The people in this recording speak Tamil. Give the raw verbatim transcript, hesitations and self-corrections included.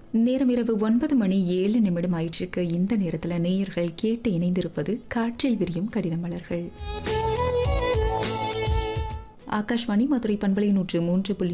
நேரம் இரவு ஒன்பது மணி ஏழு நிமிடம் ஆயிற்றிருக்கு. இந்த நேரத்தில் நேயர்கள் கேட்டு இணைந்திருப்பது காற்றில் விரியும் கடித மலர்கள். ஆகாஷ்வாணி மதுரை பண்பலை நூற்று மூன்று புள்ளி